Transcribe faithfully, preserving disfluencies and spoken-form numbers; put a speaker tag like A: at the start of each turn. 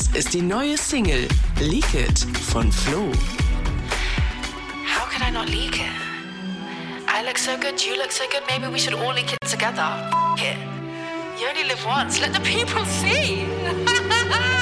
A: ist die neue Single Leak It von Flo.
B: How could I not leak it? I look so good, you look so good, maybe we should all leak it together. F- it. You only live once, let the people see.